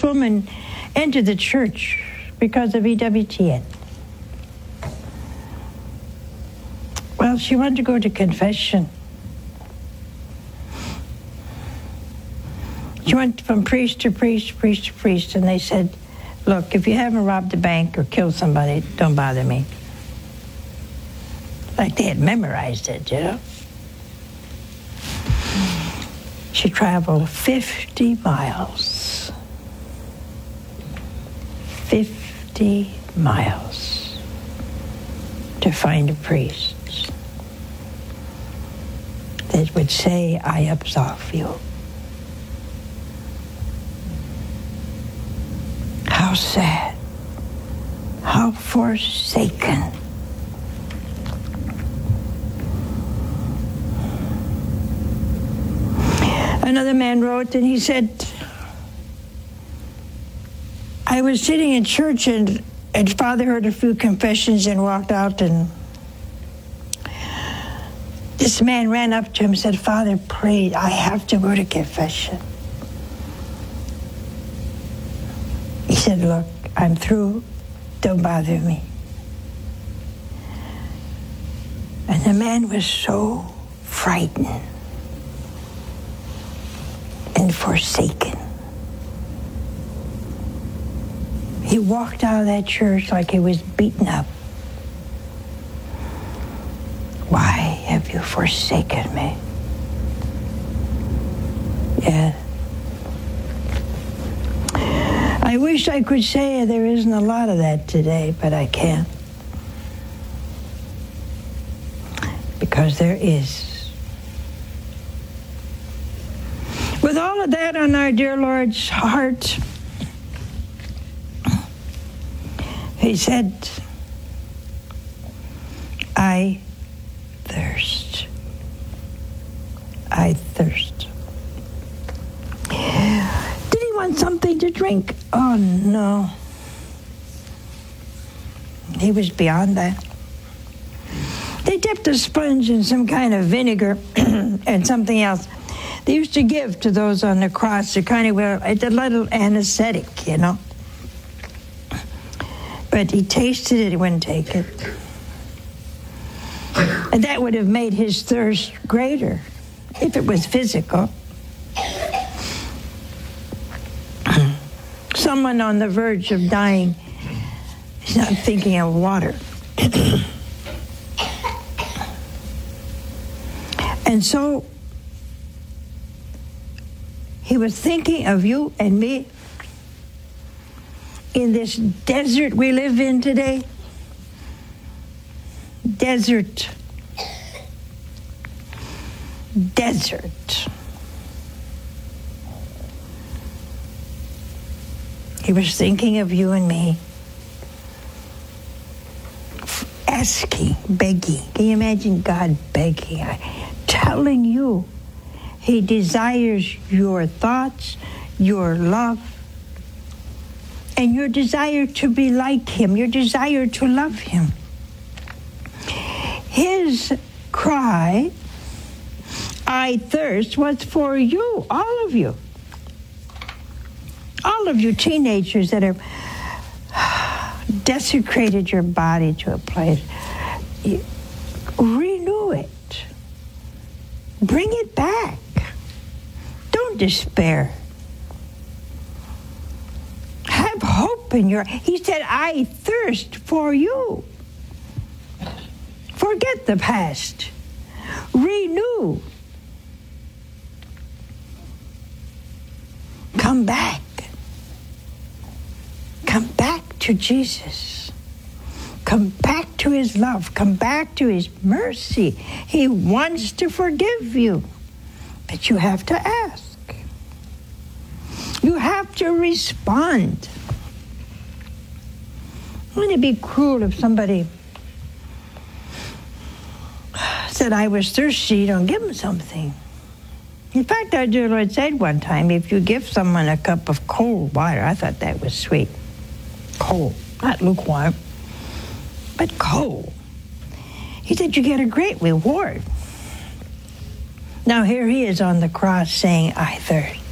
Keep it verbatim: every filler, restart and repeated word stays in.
woman entered the church because of E W T N. Well, she wanted to go to confession. She went from priest to priest, priest to priest, and they said, look, if you haven't robbed a bank or killed somebody, don't bother me. Like they had memorized it, you know? She traveled fifty miles. fifty miles to find a priest that would say, I absolve you. How sad. How forsaken. Another man wrote, and he said, I was sitting in church, and, and Father heard a few confessions and walked out, and this man ran up to him and said, Father, pray, I have to go to confession. He said, look, I'm through. Don't bother me. And the man was so frightened and forsaken. He walked out of that church like he was beaten up. Why have you forsaken me? Yeah. I wish I could say there isn't a lot of that today, but I can't. Because there is. With all of that on our dear Lord's heart, he said, I thirst. I thirst. Did he want something to drink? Oh, no. He was beyond that. They dipped a sponge in some kind of vinegar and something else. They used to give to those on the cross. They kind of were, it's a little anesthetic, you know. But he tasted it, he wouldn't take it. And that would have made his thirst greater if it was physical. Someone on the verge of dying is not thinking of water. And so he was thinking of you and me in this desert we live in today. Desert. Desert. He was thinking of you and me. Asking, begging. Can you imagine God begging? Telling you he desires your thoughts, your love, and your desire to be like him, your desire to love him. His cry, I thirst, was for you, all of you. All of you teenagers that have desecrated your body to a place. Renew it. Bring it back. Don't despair. Have hope in your... He said, I thirst for you. Forget the past. Renew. Come back. Come back to Jesus. Come back to his love. Come back to his mercy. He wants to forgive you. But you have to ask. You have to respond. Wouldn't it be cruel if somebody said, I was thirsty, don't give them something. In fact, our dear Lord said one time, if you give someone a cup of cold water, I thought that was sweet. Cold, not lukewarm, but cold. He said, you get a great reward. Now here he is on the cross saying, I thirst.